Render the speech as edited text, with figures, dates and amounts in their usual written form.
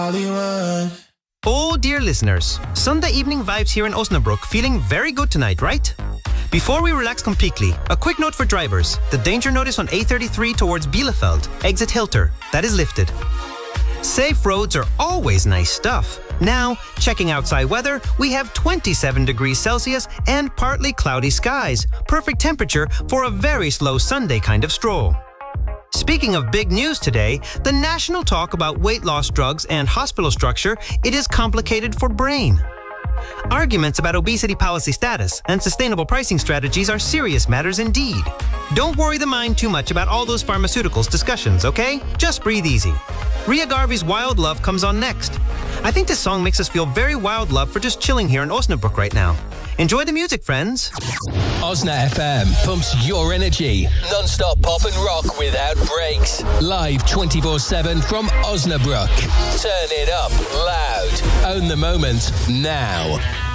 Hollywood. Oh, dear listeners, Sunday evening vibes here in Osnabrück feeling very good tonight, right? Before we relax completely, a quick note for drivers. The danger notice on A33 towards Bielefeld, exit Hilter, that is lifted. Safe roads are always nice stuff. Now, checking outside weather, we have 27 degrees Celsius and partly cloudy skies. Perfect temperature for a very slow Sunday kind of stroll. Speaking of big news today, the national talk about weight loss drugs and hospital structure, it is complicated for brain. Arguments about obesity policy status and sustainable pricing strategies are serious matters indeed. Don't worry the mind too much about all those pharmaceuticals discussions, okay? Just breathe easy. Ria Garvey's Wild Love comes on next. I think this song makes us feel very wild love for just chilling here in Osnabrück right now. Enjoy the music, friends. Osna FM pumps your energy. Non-stop pop and rock without breaks. Live 24/7 from Osnabrück. Turn it up loud. Own the moment now.